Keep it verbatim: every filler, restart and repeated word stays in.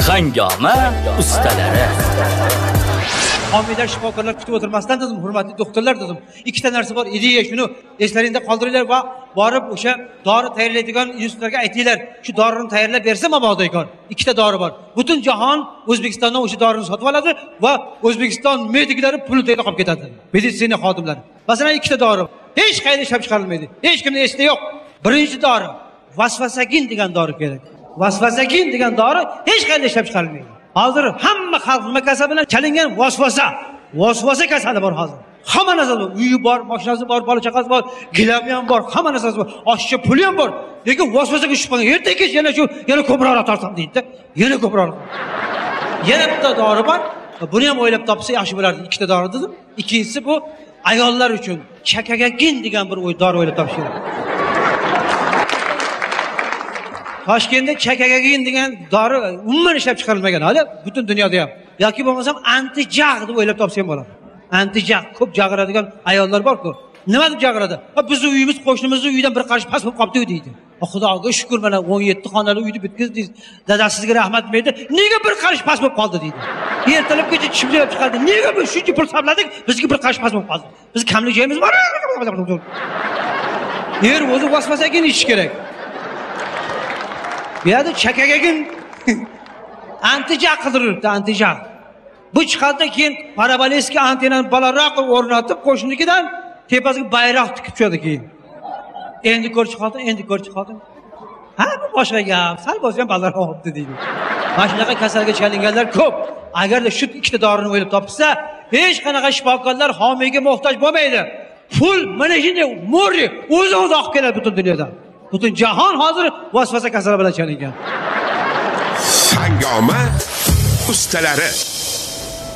Hangama ustalari. Homiylar shifokorlar kutib o'tirmasdan dedim, hurmatli doktorlar dedim. Ikkita narsa bor, ideya shuni eslaringda qoldiringlar va borib o'sha dori tayyorlaydigan institutlarga aytinglar, shu dorini tayyorlab bersa mabodo ekan. Ikkita dori bor. Butun jahon O'zbekistondan o'sha dorini sotib oladi va O'zbekiston mediklari pul to'lab qolib ketadi. Meditsina xodimlari. Masalan, ikkita dori hech qayerda ishlab chiqarilmaydi. Hech kimning esida yo'q. Birinchi dori Vasvasagin degan dori kerak. Vasvasagin degan dori hech qayerda ishlab chiqarilmaydi. Hozir hamma xalq nima kasal bilan chalingan vasvasa. Vasvasa kasali bor hozir. Hamma narsa bor. Uyi bor, mashinasi bor, bola chaqasi bor, gilabi ham bor, hamma narsasi bor. Oshcha puli ham bor. Lekin vasvasaga tushib qolgan. Ertaga kech yana shu yana ko'proq tortsam deydi-da. Yana ko'proq. Yana bitta dori bor. Buni ham o'ylab topsa yaxshi bo'lardi. Ikkita dori dedim. Ikkinchisi bu ayollar uchun chakagagin degan bir o'y dori o'ylab topish kerak. Toshkentda chakagagin degan dori umuman ishlab chiqarilmagan hali butun dunyoda ham. Yoki bo'lmasam antijag deb o'ylab topsam bo'ladi. Antijag ko'p jag'iradigan ayollar bor-ku. Nima deb jag'iradi? Bizni uyimiz qo'shnimizning uyidan bir qarish past bo'lib qoldi deydi. Xudoga shukr, mana o'n yetti xonali uyni bitkizdingiz. Dadasizga rahmat berdi. Nega bir qarish past bo'lib qoldi deydi. Ertalab kecha chimlab chiqardi. Nega biz shuncha pul sarfladik, bizga bir qarish past bo'lib qoldi. Biz kamlik joyimiz bor. Er o'zi vasvasagin ichish kerak. Bu yerda chakagagin antijag qidirilibdi, antijag. Bu chiqadi keyin paraboleska antenani balandroq o'rnatib qo'shnikidan tepasiga bayroq tikib tushadi keyin. Endi ko'rchi qoldi, endi ko'rchi qoldi. Ha, bu boshqa gap. Sal bo'lsa ham balandroq olibdi deydi. Mana shunaqa kasalga chalinganlar ko'p. Agarda shu ikkita dorini o'ylab topsa, hech qanaqa shifokorlar homiyga muhtoj bo'lmaydi. Pul mana shunday mo'ri o'zi-o'zi oqib keladi butun dunyodan. Butun jahon hozir vasvasa kasali bilan chalingan. Hangama ustalari.